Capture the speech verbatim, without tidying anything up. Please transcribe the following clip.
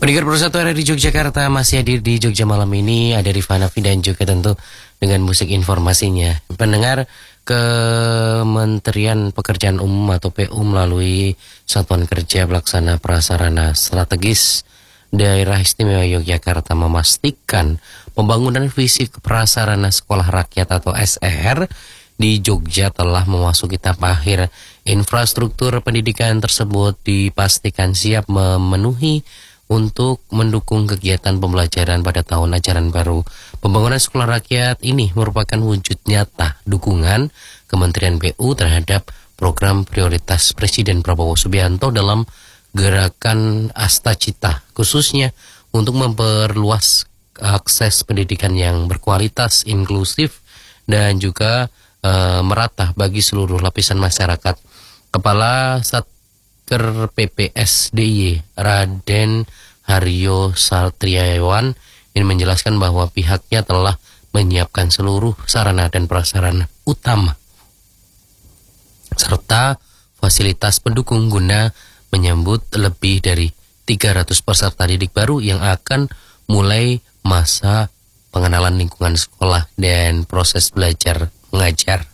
Pendengar Persatuan R R I Yogyakarta masih hadir di Jogja malam ini. Ada Rifana Fi dan juga tentu dengan musik informasinya. Pendengar, Kementerian Pekerjaan Umum atau P U melalui Satuan Kerja Pelaksana Prasarana Strategis Daerah Istimewa Yogyakarta memastikan pembangunan fisik prasarana sekolah rakyat atau S R di Jogja telah memasuki tahap akhir. Infrastruktur pendidikan tersebut dipastikan siap memenuhi untuk mendukung kegiatan pembelajaran pada tahun ajaran baru. Pembangunan sekolah rakyat ini merupakan wujud nyata dukungan Kementerian P U terhadap program prioritas Presiden Prabowo Subianto dalam gerakan Astacita, khususnya untuk memperluas akses pendidikan yang berkualitas, inklusif, dan juga e, merata bagi seluruh lapisan masyarakat. Kepala Satker P P S D I Y Raden Haryo Satriawan ini menjelaskan bahwa pihaknya telah menyiapkan seluruh sarana dan prasarana utama serta fasilitas pendukung guna menyambut lebih dari tiga ratus peserta didik baru yang akan mulai masa pengenalan lingkungan sekolah dan proses belajar mengajar.